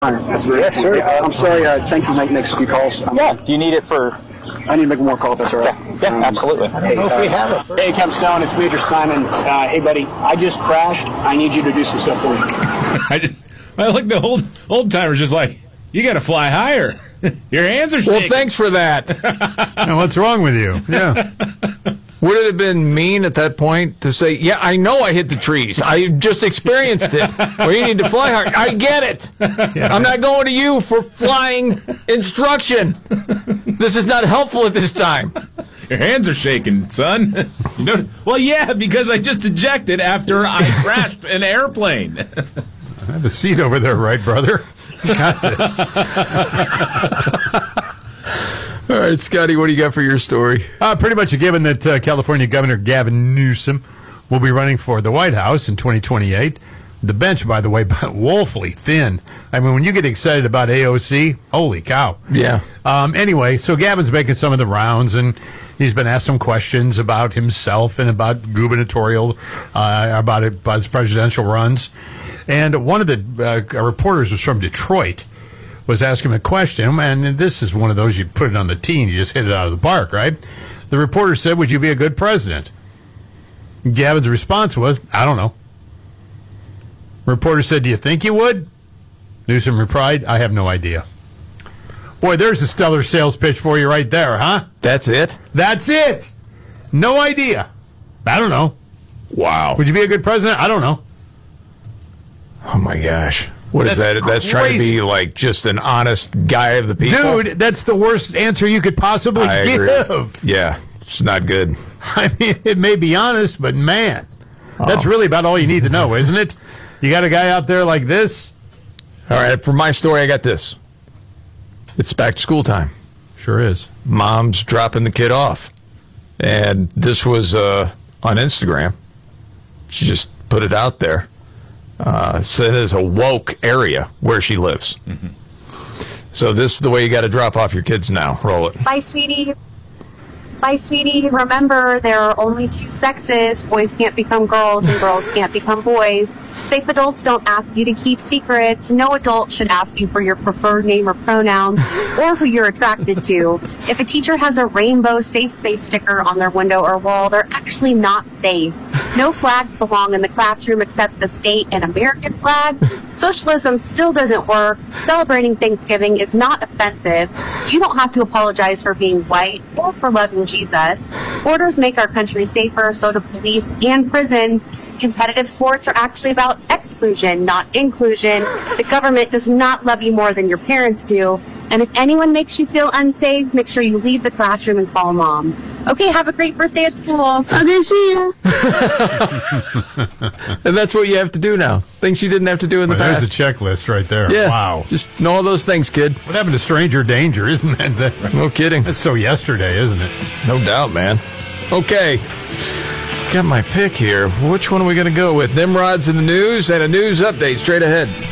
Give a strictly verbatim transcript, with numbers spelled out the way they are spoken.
That's great. Yes, sir. Uh, I'm sorry, uh, thank you, Mike. Next few calls. Um, Yeah, do you need it for... I need to make one more call if that's all right. Yeah, yeah, Um, absolutely. Hey, uh, hey, Kevin Stone, it's Major Simon. Uh, hey, buddy, I just crashed. I need you to do some stuff for me. I, just, I like the old old timers just like, you got to fly higher. Your hands are shaking. Well, thanks for that. Now, what's wrong with you? Yeah. Would it have been mean at that point to say, yeah, I know I hit the trees. I just experienced it. Well, you need to fly hard. I get it. Yeah. I'm not going to you for flying instruction. This is not helpful at this time. Your hands are shaking, son. You know, well, yeah, because I just ejected after I crashed an airplane. I have a seat over there, right, brother? You got this. All right, Scotty, what do you got for your story? Uh, pretty much a given that uh, California Governor Gavin Newsom will be running for the White House in twenty twenty-eight. The bench, by the way, woefully thin. I mean, when you get excited about A O C, holy cow. Yeah. Um, anyway, so Gavin's making some of the rounds, and he's been asked some questions about himself and about gubernatorial, uh, about, it, about his presidential runs. And one of the uh, reporters was from Detroit, was asking him a question, and this is one of those you put it on the tee and you just hit it out of the park, right? The reporter said, would you be a good president? Gavin's response was, I don't know. Reporter said, do you think you would? Newsom replied, I have no idea. Boy, there's a stellar sales pitch for you right there, huh? That's it? That's it. No idea. I don't know. Wow. Would you be a good president? I don't know. Oh, my gosh. What is That's that? That's trying to crazy. be like just an honest guy of the people? Dude, that's the worst answer you could possibly I give. agree. Yeah, it's not good. I mean, it may be honest, but man, that's really about all you need to know, isn't it? You got a guy out there like this? All right, for my story, I got this. It's back to school time. Sure is. Mom's dropping the kid off. And this was uh, on Instagram. She just put it out there. Uh, so it is a woke area where she lives. Mm-hmm. So this is the way you got to drop off your kids now. Roll it. Bye, sweetie. Bye, sweetie. Remember, there are only two sexes. Boys can't become girls and girls can't become boys. Safe adults don't ask you to keep secrets. No adult should ask you for your preferred name or pronouns or who you're attracted to. If a teacher has a rainbow safe space sticker on their window or wall, they're actually not safe. No flags belong in the classroom except the state and American flag. Socialism still doesn't work. Celebrating Thanksgiving is not offensive. You don't have to apologize for being white or for loving Jesus. Borders make our country safer, so do police and prisons. Competitive sports are actually about exclusion, not inclusion. The government does not love you more than your parents do. And if anyone makes you feel unsafe, make sure you leave the classroom and call mom. Okay, have a great first day at school. Okay, see ya. And that's what you have to do now. Things you didn't have to do in the Well, past. there's a checklist right there. Yeah. Wow. Just know all those things, kid. What happened to stranger danger? Isn't that? that No kidding. That's so yesterday, isn't it? No doubt, man. Okay. Got my pick here. Which one are we going to go with? Nimrod's in the news and a news update straight ahead.